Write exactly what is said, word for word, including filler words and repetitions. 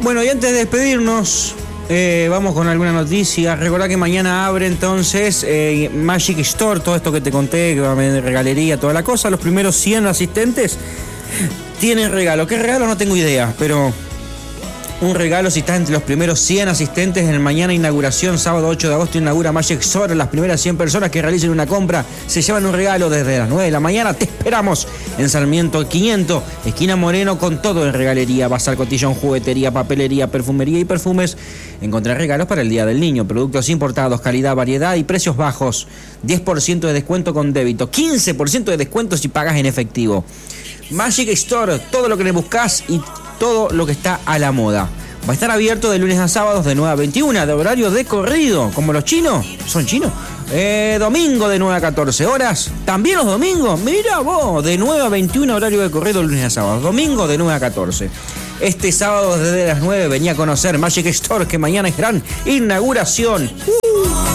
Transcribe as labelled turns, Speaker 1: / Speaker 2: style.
Speaker 1: Bueno, y antes de despedirnos, eh, vamos con alguna noticia. Recordá que mañana abre entonces eh, Magic Store, todo esto que te conté, que va a vender regalería, toda la cosa. Los primeros cien asistentes tienen regalo. ¿Qué regalo? No tengo idea, pero un regalo si estás entre los primeros cien asistentes en el mañana inauguración, sábado ocho de agosto, inaugura Magic Store. Las primeras cien personas que realicen una compra se llevan un regalo desde las nueve de la mañana. Te esperamos en Sarmiento quinientos, esquina Moreno, con todo en regalería, bazar, cotillón, juguetería, papelería, perfumería y perfumes. Encontrar regalos para el Día del Niño, productos importados, calidad, variedad y precios bajos. diez por ciento de descuento con débito, quince por ciento de descuento si pagas en efectivo. Magic Store, todo lo que le buscas y todo lo que está a la moda. Va a estar abierto de lunes a sábados de nueve a veintiuna, de horario de corrido, como los chinos. ¿Son chinos? Eh, domingo de nueve a catorce horas. También los domingos, mira vos, de nueve a veintiuna, horario de corrido, lunes a sábados. Domingo de nueve a catorce. Este sábado desde las nueve venía a conocer Magic Store, que mañana es gran inauguración. Uh.